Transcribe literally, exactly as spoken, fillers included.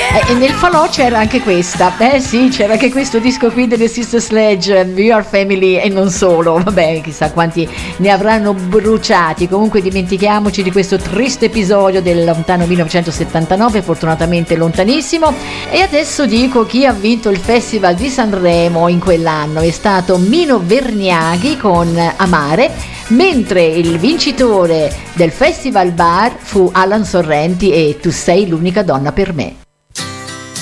E nel falò c'era anche questa, eh sì, c'era anche questo disco qui delle Sister Sledge, Your Family, e non solo, vabbè, chissà quanti ne avranno bruciati. Comunque dimentichiamoci di questo triste episodio del lontano millenovecentosettantanove, fortunatamente lontanissimo. E adesso dico chi ha vinto il Festival di Sanremo in quell'anno. È stato Mino Vergnaghi con Amare, mentre il vincitore del Festival Bar fu Alan Sorrenti e Tu sei l'unica donna per me.